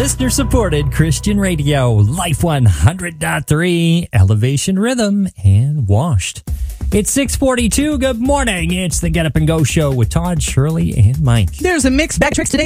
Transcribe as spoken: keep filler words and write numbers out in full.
listener-supported Christian radio, Life one hundred point three, Elevation Rhythm, and Washed. It's six forty-two. Good morning. It's the Get Up and Go Show with Todd, Shirley, and Mike. There's a mixed bag of tricks today.